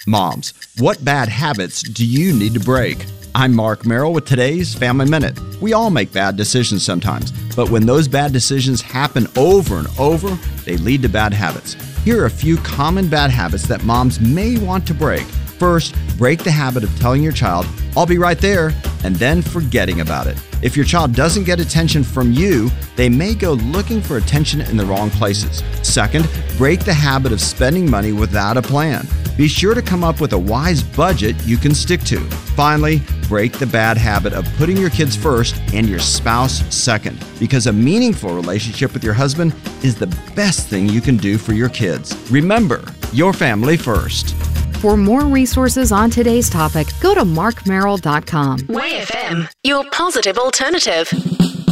Moms, what bad habits do you need to break? I'm Mark Merrill with today's Family Minute. We all make bad decisions sometimes, but when those bad decisions happen over and over, they lead to bad habits. Here are a few common bad habits that moms may want to break. First, break the habit of telling your child, "I'll be right there," and then forgetting about it. If your child doesn't get attention from you, they may go looking for attention in the wrong places. Second, break the habit of spending money without a plan. Be sure to come up with a wise budget you can stick to. Finally, break the bad habit of putting your kids first and your spouse second, because a meaningful relationship with your husband is the best thing you can do for your kids. Remember, your family first. For more resources on today's topic, go to markmerrill.com. WayFM, your positive alternative.